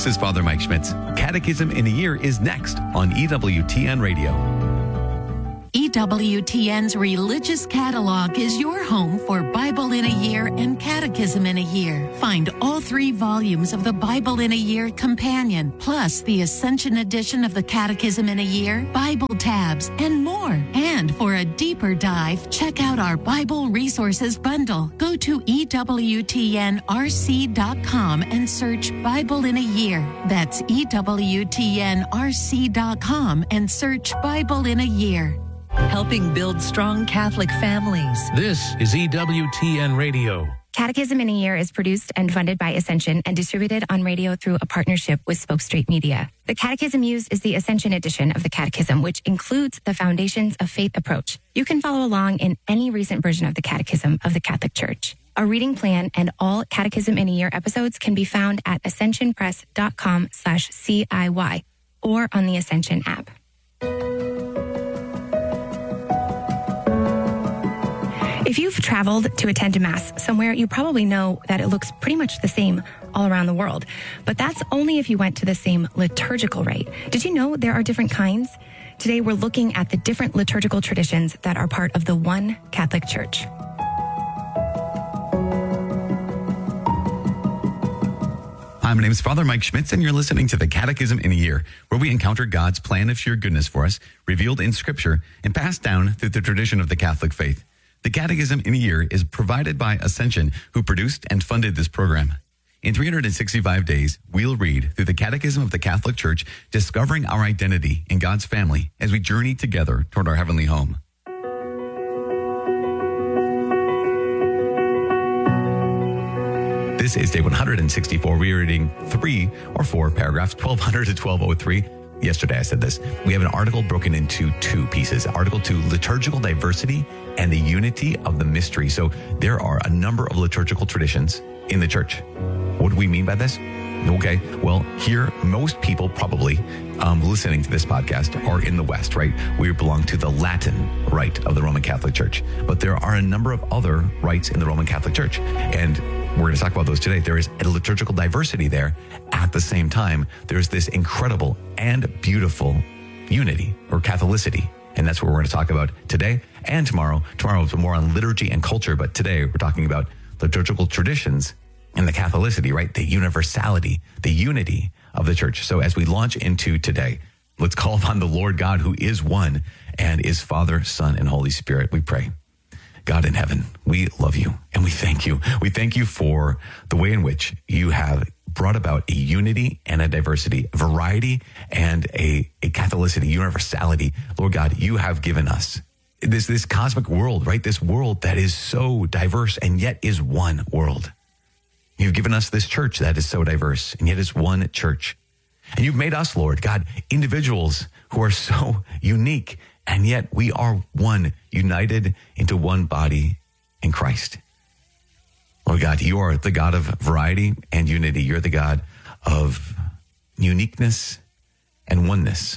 This is Father Mike Schmitz. Catechism in a Year is next on EWTN Radio. EWTN's Religious Catalog is your home for Bible in a Year and Catechism in a Year. Find all 3 volumes of the Bible in a Year Companion, plus the Ascension edition of the Catechism in a Year, Bible tabs, and more. And for a deeper dive, check out our Bible Resources Bundle. Go to EWTNRC.com and search Bible in a Year. That's EWTNRC.com and search Bible in a Year. Helping build strong Catholic families. This is EWTN Radio. Catechism in a Year is produced and funded by Ascension and distributed on radio through a partnership with Spoke Street Media. The catechism used is the Ascension edition of the Catechism, which includes the Foundations of Faith approach. You can follow along in any recent version of the Catechism of the Catholic Church. A reading plan and all Catechism in a Year episodes can be found at ascensionpress.com/CIY or on the Ascension app. If you've traveled to attend a Mass somewhere, you probably know that it looks pretty much the same all around the world. But that's only if you went to the same liturgical rite. Did you know there are different kinds? Today, we're looking at the different liturgical traditions that are part of the one Catholic Church. Hi, my name is Father Mike Schmitz, and you're listening to the Catechism in a Year, where we encounter God's plan of sheer goodness for us, revealed in Scripture and passed down through the tradition of the Catholic faith. The Catechism in a Year is provided by Ascension, who produced and funded this program. In 365 days, we'll read through the Catechism of the Catholic Church, discovering our identity in God's family as we journey together toward our heavenly home. This is day 164. We are reading 3 or 4 paragraphs, 1200 to 1203. Yesterday I said this. We have an article broken into 2 pieces. Article 2, liturgical diversity and the unity of the mystery. So there are a number of liturgical traditions in the church. What do we mean by this? Okay, well, here, most people probably listening to this podcast are in the West, right? We belong to the Latin rite of the Roman Catholic Church. But there are a number of other rites in the Roman Catholic Church. And we're going to talk about those today. There is a liturgical diversity there. At the same time, there's this incredible and beautiful unity or Catholicity. And that's what we're going to talk about today and tomorrow. Tomorrow is more on liturgy and culture, but today we're talking about liturgical traditions and the Catholicity, right? The universality, the unity of the church. So as we launch into today, let's call upon the Lord God, who is one and is Father, Son, and Holy Spirit. We pray. God in heaven, we love you and we thank you. We thank you for the way in which you have brought about a unity and a diversity, a variety and a Catholicity, universality. Lord God, you have given us this cosmic world, right? This world that is so diverse and yet is one world. You've given us this church that is so diverse and yet is one church. And you've made us, Lord God, individuals who are so unique, and yet we are one, united into one body in Christ. Lord God, you are the God of variety and unity. You're the God of uniqueness and oneness.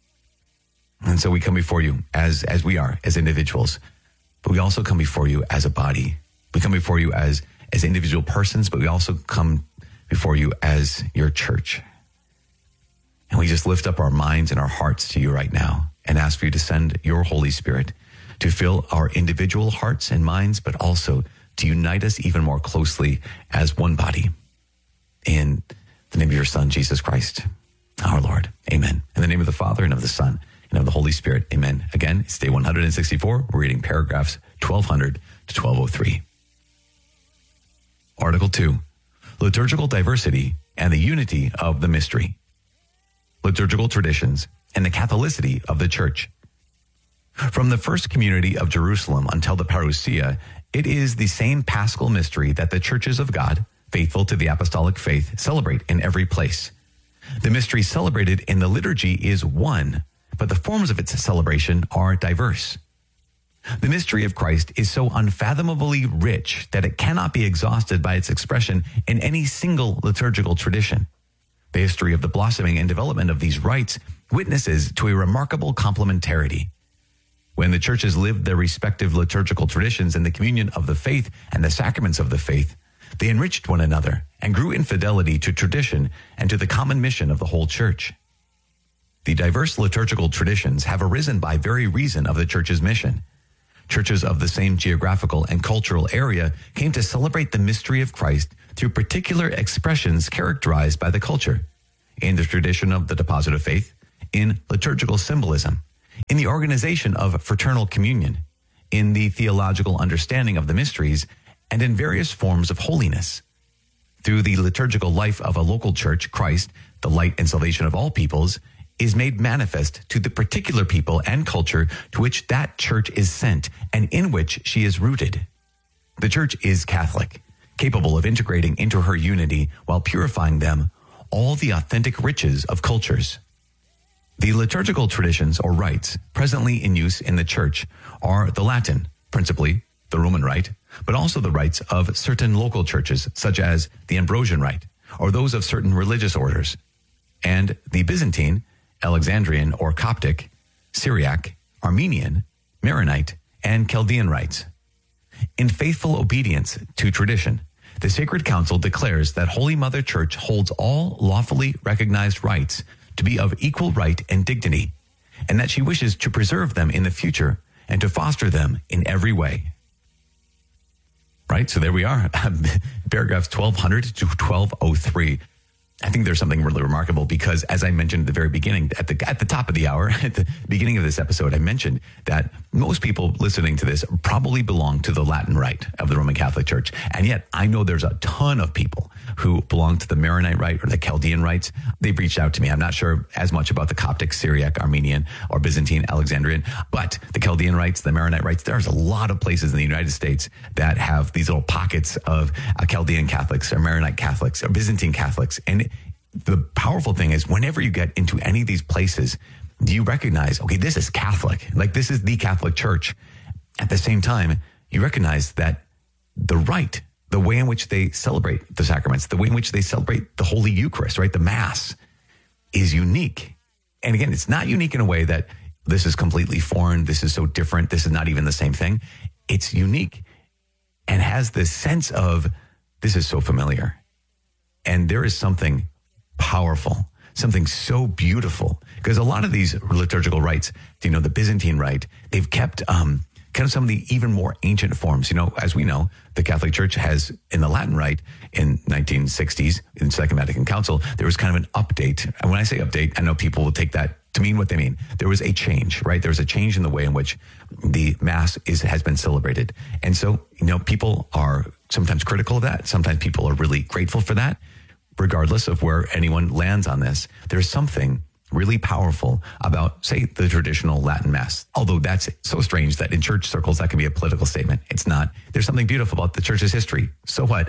And so we come before you as we are, as individuals, but we also come before you as a body. We come before you as individual persons, but we also come before you as your church. And we just lift up our minds and our hearts to you right now and ask for you to send your Holy Spirit to fill our individual hearts and minds, but also to unite us even more closely as one body. In the name of your Son, Jesus Christ, our Lord. Amen. In the name of the Father, and of the Son, and of the Holy Spirit. Amen. Again, it's day 164. We're reading paragraphs 1200 to 1203. Article 2, liturgical diversity and the unity of the mystery. Liturgical traditions and the Catholicity of the Church. From the first community of Jerusalem until the parousia, it is the same paschal mystery that the churches of God, faithful to the apostolic faith, celebrate in every place. The mystery celebrated in the liturgy is one, but the forms of its celebration are diverse. The mystery of Christ is so unfathomably rich that it cannot be exhausted by its expression in any single liturgical tradition. The history of the blossoming and development of these rites witnesses to a remarkable complementarity. When the churches lived their respective liturgical traditions in the communion of the faith and the sacraments of the faith, They enriched one another and grew in fidelity to tradition and to the common mission of the whole church. The diverse liturgical traditions have arisen by very reason of the church's mission. Churches of the same geographical and cultural area came to celebrate the mystery of Christ through particular expressions characterized by the culture, in the tradition of the deposit of faith, in liturgical symbolism, in the organization of fraternal communion, in the theological understanding of the mysteries, and in various forms of holiness. Through the liturgical life of a local church, Christ, the light and salvation of all peoples, is made manifest to the particular people and culture to which that church is sent and in which she is rooted. The church is Catholic, capable of integrating into her unity while purifying them all the authentic riches of cultures. The liturgical traditions or rites presently in use in the church are the Latin, principally the Roman Rite, but also the rites of certain local churches, such as the Ambrosian Rite, or those of certain religious orders, and the Byzantine, Alexandrian or Coptic, Syriac, Armenian, Maronite, and Chaldean rites. In faithful obedience to tradition, the Sacred Council declares that Holy Mother Church holds all lawfully recognized rites to be of equal right and dignity, and that she wishes to preserve them in the future and to foster them in every way. Right, so there we are, paragraphs 1200 to 1203. I think there's something really remarkable because, as I mentioned at the very beginning, at the top of the hour, at the beginning of this episode, I mentioned that most people listening to this probably belong to the Latin Rite of the Roman Catholic Church. And yet I know there's a ton of people who belong to the Maronite Rite or the Chaldean rites. They've reached out to me. I'm not sure as much about the Coptic, Syriac, Armenian, or Byzantine, Alexandrian, but the Chaldean rites, the Maronite rites, there's a lot of places in the United States that have these little pockets of Chaldean Catholics or Maronite Catholics or Byzantine Catholics. And the powerful thing is whenever you get into any of these places, you recognize, okay, this is Catholic. Like, this is the Catholic Church. At the same time, you recognize that the rite, the way in which they celebrate the sacraments, the way in which they celebrate the Holy Eucharist, right, the Mass, is unique. And again, it's not unique in a way that this is completely foreign, this is so different, this is not even the same thing. It's unique and has this sense of, this is so familiar. And there is something powerful, something so beautiful, because a lot of these liturgical rites, you know, the Byzantine Rite, they've kept kind of some of the even more ancient forms. You know, as we know, the Catholic Church has in the Latin Rite in 1960s, in Second Vatican Council, there was kind of an update. And when I say update, I know people will take that to mean what they mean. There was a change, right? There was a change in the way in which the Mass has been celebrated. And so, you know, people are sometimes critical of that. Sometimes people are really grateful for that. Regardless of where anyone lands on this, there's something really powerful about, say, the traditional Latin Mass. Although that's so strange that in church circles, that can be a political statement. It's not. There's something beautiful about the church's history. So what?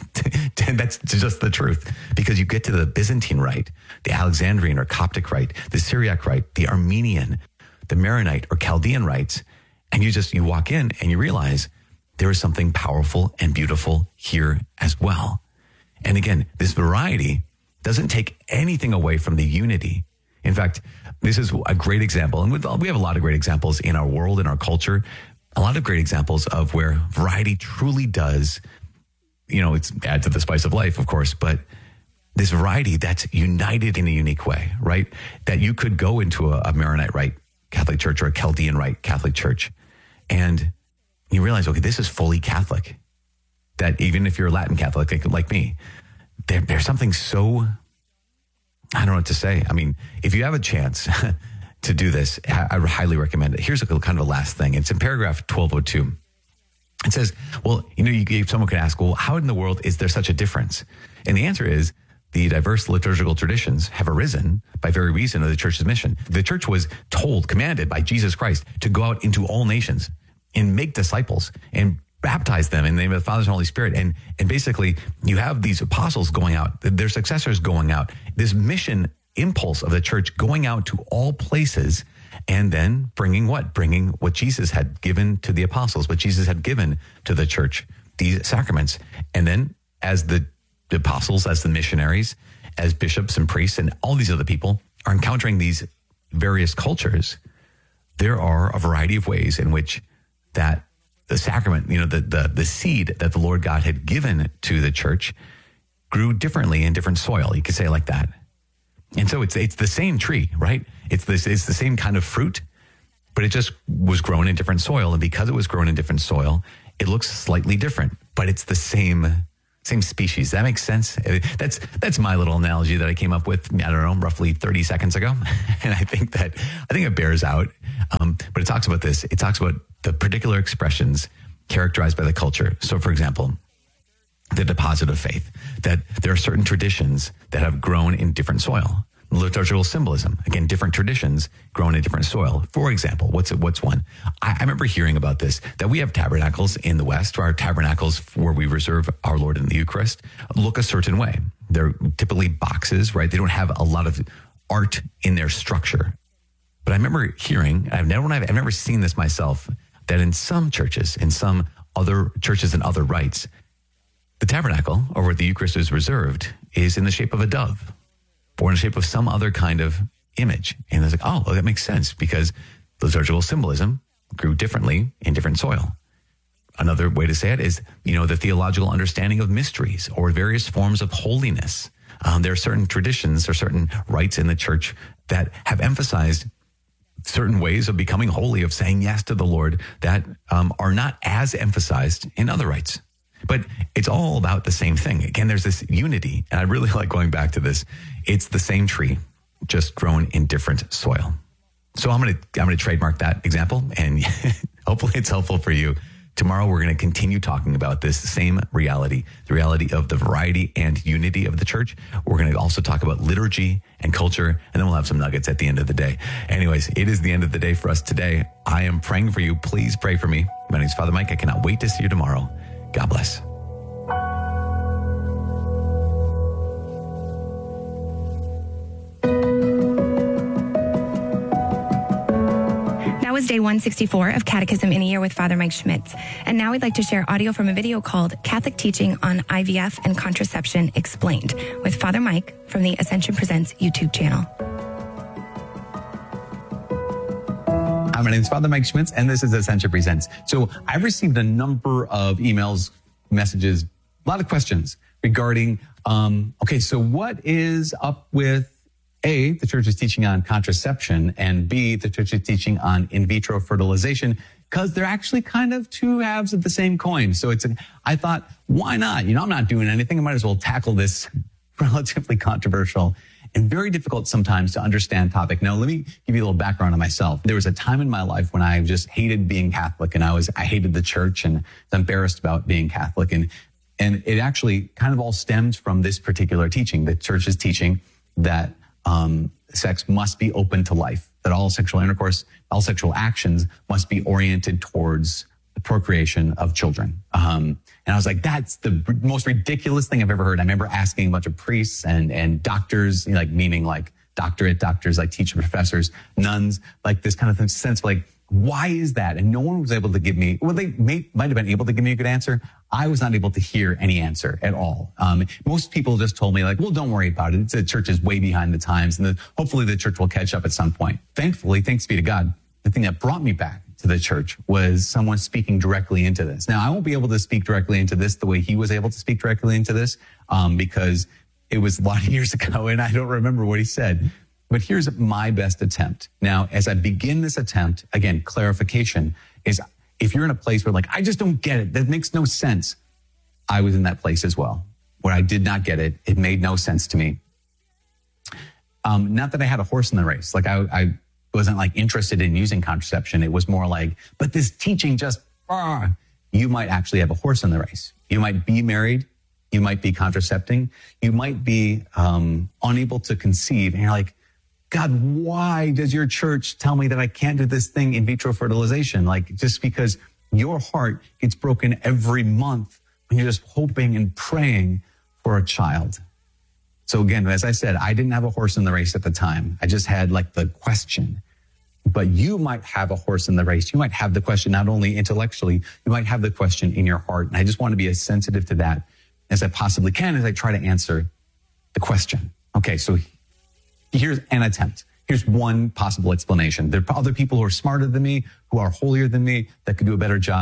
That's just the truth. Because you get to the Byzantine Rite, the Alexandrian or Coptic Rite, the Syriac Rite, the Armenian, the Maronite or Chaldean rites, and you walk in and you realize there is something powerful and beautiful here as well. And again, this variety doesn't take anything away from the unity. In fact, this is a great example. And we have a lot of great examples in our world, in our culture, a lot of great examples of where variety truly does, you know, it's add to the spice of life, of course, but this variety that's united in a unique way, right? That you could go into a Maronite Rite Catholic Church or a Chaldean Rite Catholic Church and you realize, okay, this is fully Catholic. That even if you're a Latin Catholic like me, there's something so, I don't know what to say. I mean, if you have a chance to do this, I highly recommend it. Here's kind of a last thing. It's in paragraph 1202. It says, well, you know, someone could ask, well, how in the world is there such a difference? And the answer is, the diverse liturgical traditions have arisen by very reason of the church's mission. The church was commanded by Jesus Christ to go out into all nations and make disciples and baptize them in the name of the Father and Holy Spirit. And basically you have these apostles going out, their successors going out, this mission impulse of the church going out to all places and then bringing what? Bringing what Jesus had given to the apostles, what Jesus had given to the church, these sacraments. And then as the apostles, as the missionaries, as bishops and priests and all these other people are encountering these various cultures, there are a variety of ways in which that sacrament, the seed that the Lord God had given to the church grew differently in different soil. You could say it like that. And so it's the same tree, right? It's the same kind of fruit, but it just was grown in different soil. And because it was grown in different soil, it looks slightly different, but it's the same species. That makes sense. That's my little analogy that I came up with, I don't know, roughly 30 seconds ago. And I think it bears out. But it talks about this. It talks about the particular expressions characterized by the culture. So for example, the deposit of faith, that there are certain traditions that have grown in different soil. Liturgical symbolism, again, different traditions grown in different soil. For example, what's one? I remember hearing about this, that we have tabernacles in the West, our tabernacles where we reserve our Lord in the Eucharist look a certain way. They're typically boxes, right? They don't have a lot of art in their structure. But I remember hearing, I've never seen this myself, that in some churches, in some other churches and other rites, the tabernacle, or where the Eucharist is reserved, is in the shape of a dove, or in the shape of some other kind of image. And it's like, oh, well, that makes sense, because liturgical symbolism grew differently in different soil. Another way to say it is, the theological understanding of mysteries or various forms of holiness. There are certain traditions or certain rites in the church that have emphasized certain ways of becoming holy, of saying yes to the Lord, that are not as emphasized in other rites. But it's all about the same thing. Again, there's this unity, and I really like going back to this. It's the same tree, just grown in different soil. So I'm gonna trademark that example, and hopefully it's helpful for you. Tomorrow we're going to continue talking about this same reality, the reality of the variety and unity of the church. We're going to also talk about liturgy and culture, and then we'll have some nuggets at the end of the day. Anyways, it is the end of the day for us today. I am praying for you. Please pray for me. My name is Father Mike. I cannot wait to see you tomorrow. God bless. That was day 164 of Catechism in a Year with Father Mike Schmitz. And now we'd like to share audio from a video called Catholic Teaching on IVF and Contraception Explained with Father Mike from the Ascension Presents YouTube channel. Hi, my name is Father Mike Schmitz, and this is Ascension Presents. So I've received a number of emails, messages, a lot of questions regarding, so what is up with A, the church is teaching on contraception, and B, the church is teaching on in vitro fertilization, because they're actually kind of two halves of the same coin. So I thought, why not? I'm not doing anything. I might as well tackle this relatively controversial and very difficult sometimes to understand topic. Now, let me give you a little background on myself. There was a time in my life when I just hated being Catholic, and I hated the church and was embarrassed about being Catholic. And it actually kind of all stemmed from this particular teaching. The church is teaching that sex must be open to life, that all sexual intercourse, all sexual actions must be oriented towards the procreation of children. And I was like, that's the most ridiculous thing I've ever heard. I remember asking a bunch of priests and doctors, meaning like doctorate doctors, like teachers, professors, nuns, like this kind of sense, like, why is that? And no one was able to give me, well, they might have been able to give me a good answer. I was not able to hear any answer at all. Most people just told me like, well, don't worry about it. The church is way behind the times, and hopefully the church will catch up at some point. Thankfully, thanks be to God, the thing that brought me back to the church was someone speaking directly into this. Now, I won't be able to speak directly into this the way he was able to speak directly into this, because it was a lot of years ago and I don't remember what he said. But here's my best attempt. Now, as I begin this attempt, again, clarification is if you're in a place where like, I just don't get it, that makes no sense. I was in that place as well, where I did not get it. It made no sense to me. Not that I had a horse in the race. Like I wasn't like interested in using contraception. It was more like, but this teaching just, you might actually have a horse in the race. You might be married. You might be contracepting. You might be unable to conceive. And you're like, God, why does your church tell me that I can't do this thing in vitro fertilization? Like, just because your heart gets broken every month when you're just hoping and praying for a child. So again, as I said, I didn't have a horse in the race at the time. I just had like the question. But you might have a horse in the race. You might have the question not only intellectually, you might have the question in your heart. And I just want to be as sensitive to that as I possibly can as I try to answer the question. Okay, so here's an attempt. Here's one possible explanation. There are other people who are smarter than me, who are holier than me, that could do a better job, but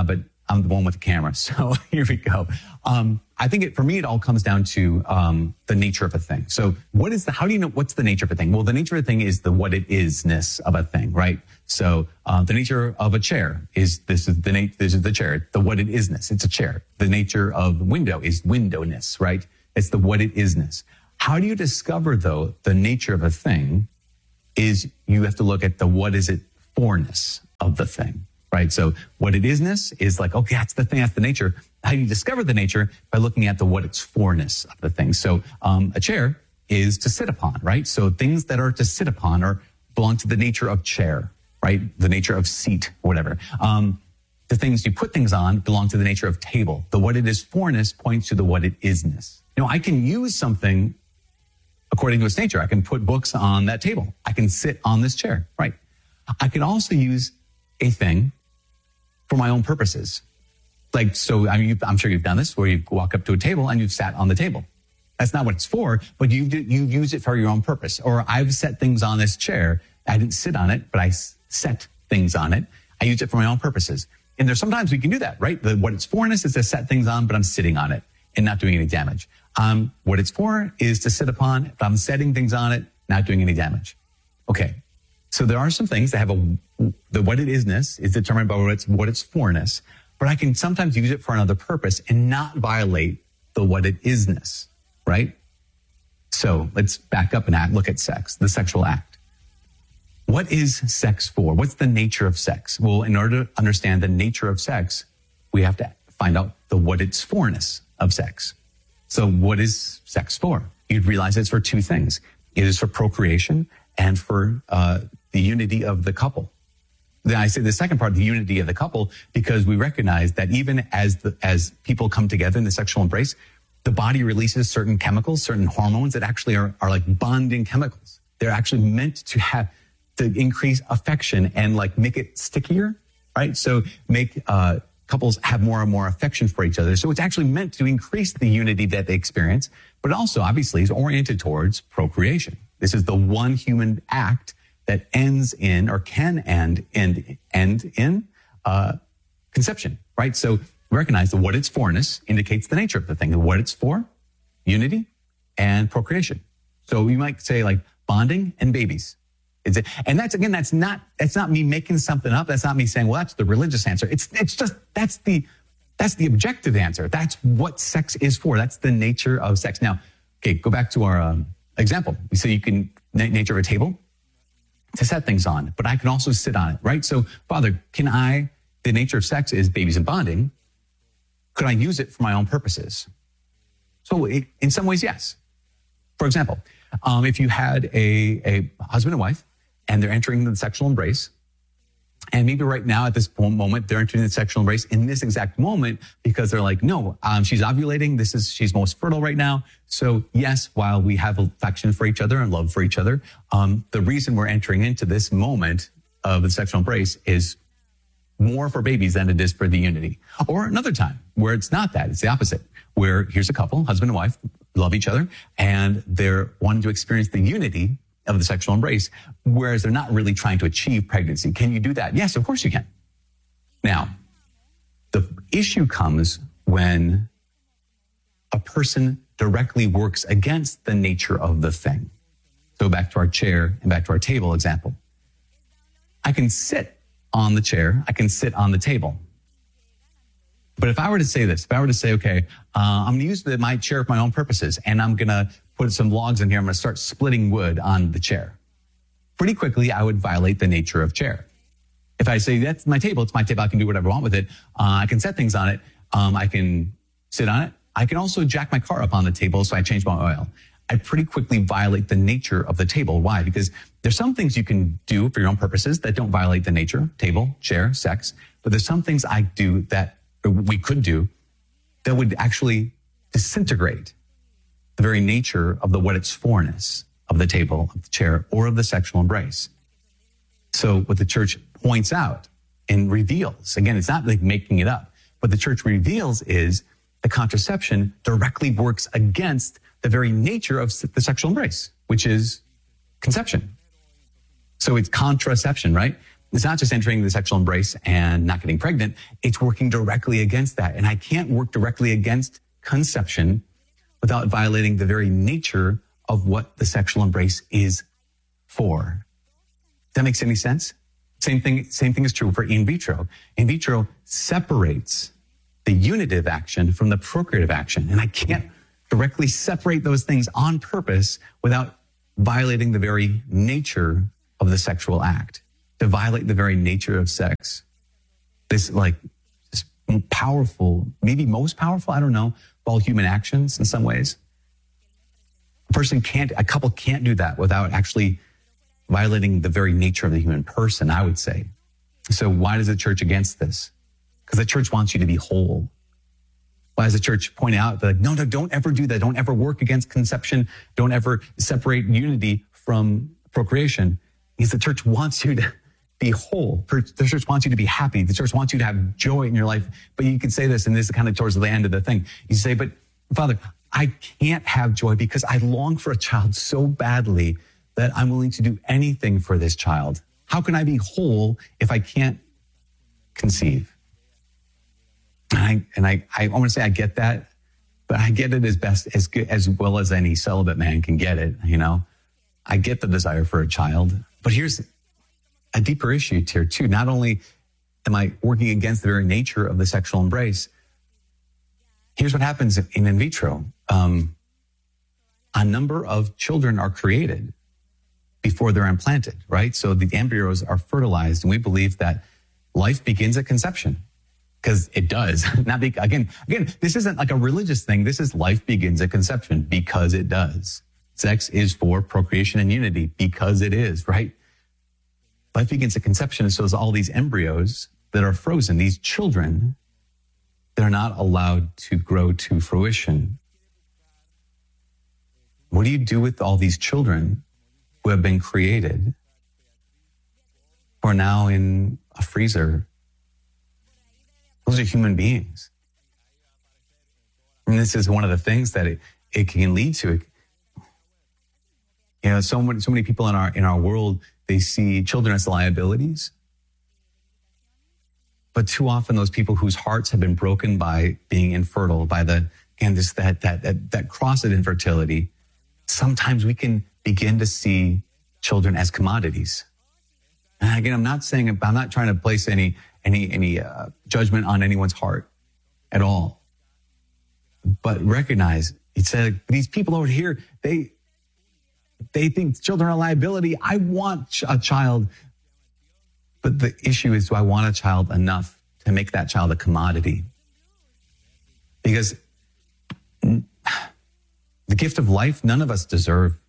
I'm the one with the camera. So here we go. I think for me, it all comes down to the nature of a thing. So how do you know what's the nature of a thing? Well, the nature of a thing is the what it is-ness of a thing, right? So the nature of a chair is this is the chair. The what it is-ness, it's a chair. The nature of window is windowness, right? It's the what it is-ness. How do you discover, though, the nature of a thing is you have to look at the what is it for-ness of the thing. Right. So what it is-ness is like, okay, that's the thing, that's the nature. How do you discover the nature? By looking at the what it's for-ness of the thing. So a chair is to sit upon, right? So things that are to sit upon belong to the nature of chair, right? The nature of seat, whatever. The things you put things on belong to the nature of table. The what it is for-ness points to the what it is-ness. I can use something according to its nature. I can put books on that table. I can sit on this chair, right? I can also use a thing for my own purposes. I'm sure you've done this where you walk up to a table and you've sat on the table. That's not what it's for, but you use it for your own purpose. Or I've set things on this chair. I didn't sit on it, but I set things on it. I used it for my own purposes. And there's sometimes we can do that, right? What it's for-ness is to set things on, but I'm sitting on it and not doing any damage. What it's for is to sit upon, but I'm setting things on it, not doing any damage. Okay. So there are some things that have the what it is-ness is determined by what it's for-ness, but I can sometimes use it for another purpose and not violate the what it is-ness, right? So let's back up and look at sex, the sexual act. What is sex for? What's the nature of sex? Well, in order to understand the nature of sex, we have to find out the what it's for-ness of sex. So what is sex for? You'd realize it's for two things. It is for procreation and for the unity of the couple. Then I say the second part, the unity of the couple, because we recognize that even as people come together in the sexual embrace, the body releases certain chemicals, certain hormones that actually are like bonding chemicals. They're actually meant to increase affection and like make it stickier, right? So make couples have more and more affection for each other. So it's actually meant to increase the unity that they experience, but also obviously is oriented towards procreation. This is the one human act that ends in or can end in conception, right? So recognize that what it's for-ness indicates the nature of the thing. What it's for, unity and procreation. So you might say like bonding and babies. And that's not me making something up. That's not me saying, well, that's the religious answer. It's just, that's the objective answer. That's what sex is for. That's the nature of sex. Now, okay, go back to our example. We say you can, nature of a table, to set things on, but I can also sit on it, right? So, Father, the nature of sex is babies and bonding. Could I use it for my own purposes? So in some ways, yes. For example, if you had a husband and wife and they're entering the sexual embrace, and maybe right now at this moment, they're entering the sexual embrace in this exact moment because they're like, no, she's ovulating. She's most fertile right now. So yes, while we have affection for each other and love for each other, the reason we're entering into this moment of the sexual embrace is more for babies than it is for the unity. Or another time where it's not that, it's the opposite, where here's a couple, husband and wife, love each other, and they're wanting to experience the unity of the sexual embrace, whereas they're not really trying to achieve pregnancy. Can you do that? Yes, of course you can. Now, the issue comes when a person directly works against the nature of the thing. So back to our chair and back to our table example. I can sit on the chair, I can sit on the table. But if I were to say this, if I were to say, okay, I'm going to use my chair for my own purposes, and I'm going to put some logs in here, I'm going to start splitting wood on the chair. Pretty quickly, I would violate the nature of chair. If I say, that's my table, it's my table, I can do whatever I want with it. I can set things on it. I can sit on it. I can also jack my car up on the table, so I change my oil. I pretty quickly violate the nature of the table. Why? Because there's some things you can do for your own purposes that don't violate the nature, table, chair, sex. But there's some things I do that we could do that would actually disintegrate the very nature of what its for-ness of the table, of the chair, or of the sexual embrace. So what the church points out and reveals, again, it's not like making it up. What the church reveals is the contraception directly works against the very nature of the sexual embrace, which is conception. So it's contraception, right? It's not just entering the sexual embrace and not getting pregnant. It's working directly against that. And I can't work directly against conception without violating the very nature of what the sexual embrace is for. Does that make any sense? Same thing is true for in vitro. In vitro separates the unitive action from the procreative action. And I can't directly separate those things on purpose without violating the very nature of the sexual act. To violate the very nature of sex. This powerful, maybe most powerful, I don't know, of all human actions in some ways. A couple can't do that without actually violating the very nature of the human person, I would say. So why is the church against this? Because the church wants you to be whole. Why does the church point out that, no, don't ever do that. Don't ever work against conception. Don't ever separate unity from procreation. Because the church wants you to be whole. The church wants you to be happy. The church wants you to have joy in your life. But you could say this, and this is kind of towards the end of the thing. You say, but Father, I can't have joy because I long for a child so badly that I'm willing to do anything for this child. How can I be whole if I can't conceive? And I want to say I get that, but I get it as well as any celibate man can get it. I get the desire for a child, but here's a deeper issue here too. Not only am I working against the very nature of the sexual embrace, here's what happens in vitro. A number of children are created before they're implanted, right? So the embryos are fertilized, and we believe that life begins at conception, because it does. Again, this isn't like a religious thing. This is life begins at conception because it does. Sex is for procreation and unity because it is, right? Life begins at conception, and so is all these embryos that are frozen, these children, they're not allowed to grow to fruition. What do you do with all these children who have been created, who are now in a freezer? Those are human beings. And this is one of the things that it can lead to. So many people in our world, they see children as liabilities. But too often those people whose hearts have been broken by being infertile, by that cross of infertility, sometimes we can begin to see children as commodities. And again, I'm not trying to place any judgment on anyone's heart at all. But recognize, it said, these people over here, they think children are a liability. I want a child. But the issue is, do I want a child enough to make that child a commodity? Because the gift of life, none of us deserve.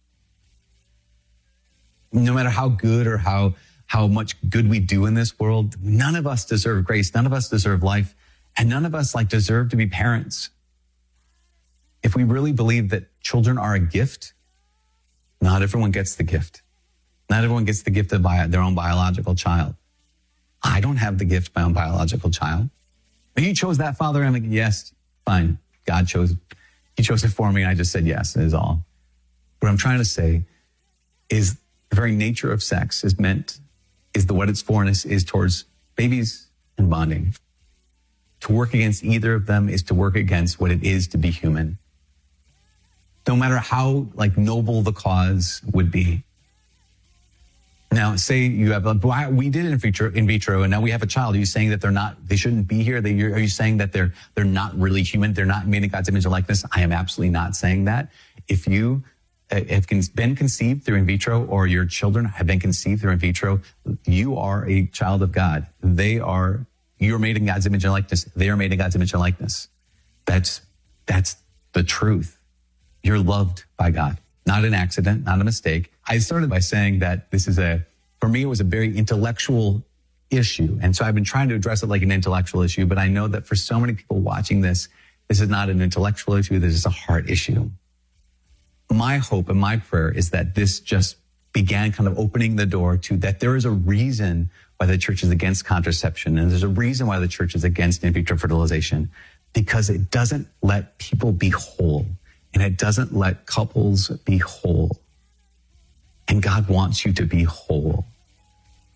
No matter how good or how much good we do in this world, none of us deserve grace. None of us deserve life. And none of us deserve to be parents. If we really believe that children are a gift, not everyone gets the gift. Not everyone gets the gift of their own biological child. I don't have the gift of my own biological child. But you chose that, Father. I'm like, yes, fine. God chose. He chose it for me. And I just said yes, is all. What I'm trying to say is the very nature of sex what its forness is towards babies and bonding. To work against either of them is to work against what it is to be human. No matter how noble the cause would be. Now, say you have we did it in vitro, and now we have a child. Are you saying that they shouldn't be here? Are you saying that they're not really human? They're not made in God's image and likeness? I am absolutely not saying that. If you have been conceived through in vitro, or your children have been conceived through in vitro, you are a child of God. You're made in God's image and likeness. They are made in God's image and likeness. That's the truth. You're loved by God. Not an accident, not a mistake. I started by saying that for me, it was a very intellectual issue. And so I've been trying to address it like an intellectual issue, but I know that for so many people watching this is not an intellectual issue. This is a heart issue. My hope and my prayer is that this just began kind of opening the door to that there is a reason why the church is against contraception. And there's a reason why the church is against in vitro fertilization, because it doesn't let people be whole. And it doesn't let couples be whole. And God wants you to be whole.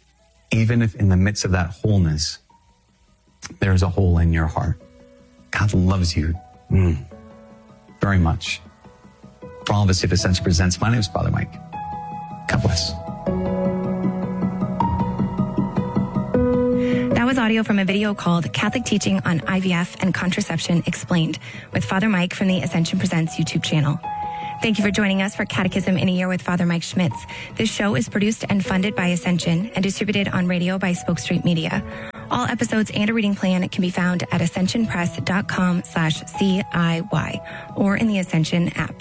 even if in the midst of that wholeness, there's a hole in your heart. God loves you very much. For all of us, if Ascension Presents, my name is Father Mike. God bless. That was audio from a video called Catholic Teaching on IVF and Contraception Explained with Father Mike from the Ascension Presents YouTube channel. Thank you for joining us for Catechism in a Year with Father Mike Schmitz. This show is produced and funded by Ascension and distributed on radio by Spoke Street Media. All episodes and a reading plan can be found at ascensionpress.com/CIY or in the Ascension app.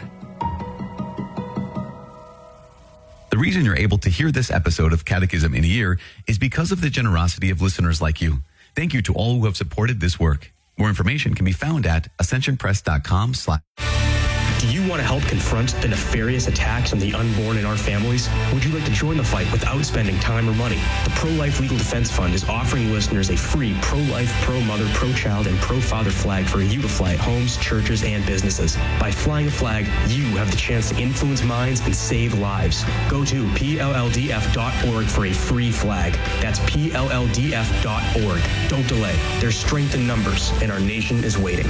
The reason you're able to hear this episode of Catechism in a Year is because of the generosity of listeners like you. Thank you to all who have supported this work. More information can be found at ascensionpress.com/. Do you want to help confront the nefarious attacks on the unborn in our families? Would you like to join the fight without spending time or money? The Pro-Life Legal Defense Fund is offering listeners a free pro-life, pro-mother, pro-child, and pro-father flag for you to fly at homes, churches, and businesses. By flying a flag, you have the chance to influence minds and save lives. Go to PLLDF.org for a free flag. That's PLLDF.org. Don't delay. There's strength in numbers, and our nation is waiting.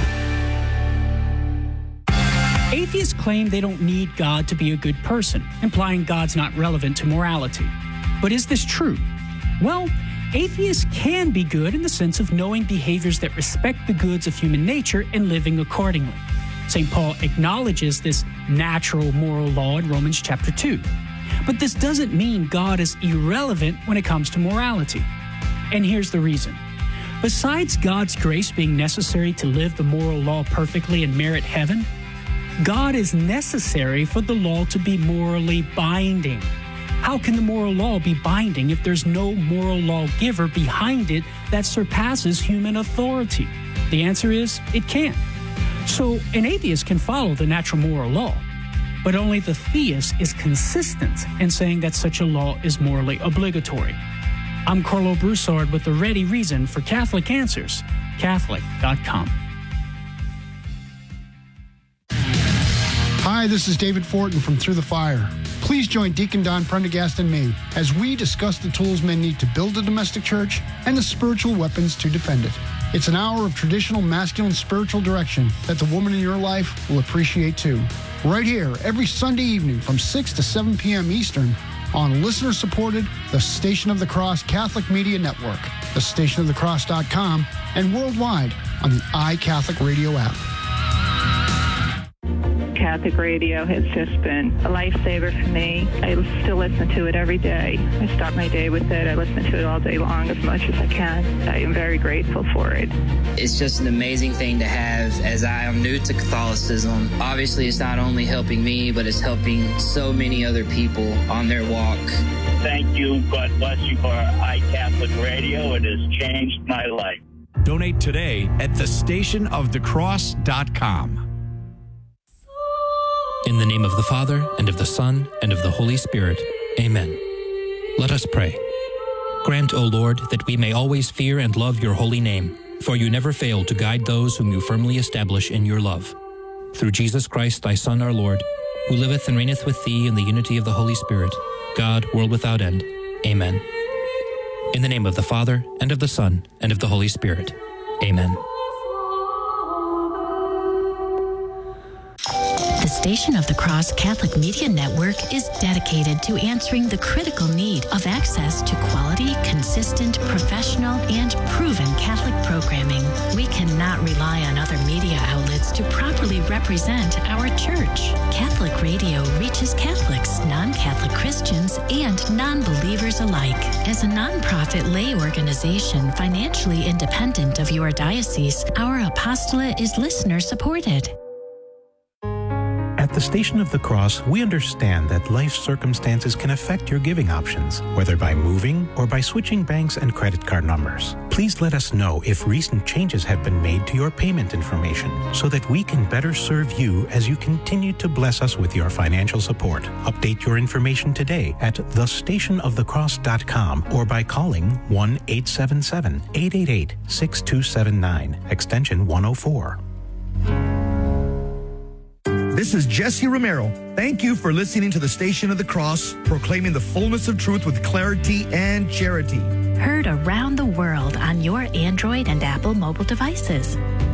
Atheists claim they don't need God to be a good person, implying God's not relevant to morality. But is this true? Well, atheists can be good in the sense of knowing behaviors that respect the goods of human nature and living accordingly. St. Paul acknowledges this natural moral law in Romans chapter 2. But this doesn't mean God is irrelevant when it comes to morality. And here's the reason. Besides God's grace being necessary to live the moral law perfectly and merit heaven, God is necessary for the law to be morally binding. How can the moral law be binding if there's no moral lawgiver behind it that surpasses human authority? The answer is, it can't. So an atheist can follow the natural moral law, but only the theist is consistent in saying that such a law is morally obligatory. I'm Carlo Broussard with the ready reason for Catholic Answers, Catholic.com. Hi, this is David Fortin from Through the Fire. Please join Deacon Don Prendergast and me as we discuss the tools men need to build a domestic church and the spiritual weapons to defend it. It's an hour of traditional masculine spiritual direction that the woman in your life will appreciate too. Right here, every Sunday evening from 6 to 7 p.m. Eastern on listener-supported The Station of the Cross Catholic Media Network, thestationofthecross.com, and worldwide on the iCatholic Radio app. Catholic radio has just been a lifesaver for me. I still listen to it every day. I start my day with it. I listen to it all day long as much as I can. I am very grateful for it. It's just an amazing thing to have as I am new to Catholicism. Obviously, it's not only helping me, but it's helping so many other people on their walk. Thank you. God bless you for iCatholic Radio. It has changed my life. Donate today at thestationofthecross.com. In the name of the Father, and of the Son, and of the Holy Spirit. Amen. Let us pray. Grant, O Lord, that we may always fear and love your holy name, for you never fail to guide those whom you firmly establish in your love. Through Jesus Christ, thy Son, our Lord, who liveth and reigneth with thee in the unity of the Holy Spirit, God, world without end. Amen. In the name of the Father, and of the Son, and of the Holy Spirit. Amen. The Station of the Cross Catholic Media Network is dedicated to answering the critical need of access to quality, consistent, professional, and proven Catholic programming. We cannot rely on other media outlets to properly represent our church. Catholic radio reaches Catholics, non-Catholic Christians, and non-believers alike. As a non-profit lay organization financially independent of your diocese, our apostolate is listener-supported. At the Station of the Cross, we understand that life circumstances can affect your giving options, whether by moving or by switching banks and credit card numbers. Please let us know if recent changes have been made to your payment information so that we can better serve you as you continue to bless us with your financial support. Update your information today at thestationofthecross.com or by calling 1-877-888-6279, extension 104. This is Jesse Romero. Thank you for listening to the Station of the Cross, proclaiming the fullness of truth with clarity and charity. heard around the world on your Android and Apple mobile devices.